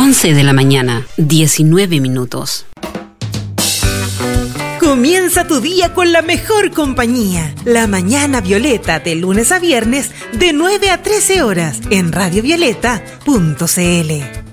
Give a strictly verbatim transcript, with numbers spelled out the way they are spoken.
once de la mañana, diecinueve minutos. Comienza tu día con la mejor compañía. La Mañana Violeta, de lunes a viernes, de nueve a trece horas, en radio violeta punto c l.